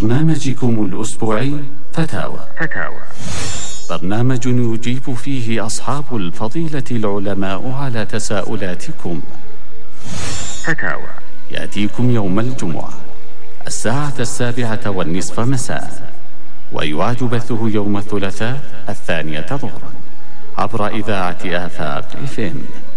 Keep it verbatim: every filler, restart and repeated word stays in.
برنامجكم الأسبوعي فتاوى. فتاوى برنامج يجيب فيه أصحاب الفضيلة العلماء على تساؤلاتكم. فتاوى يأتيكم يوم الجمعة الساعة السابعة والنصف مساء، ويعاد بثه يوم الثلاثاء الثانية ظهرا عبر إذاعة آفاق إف إم.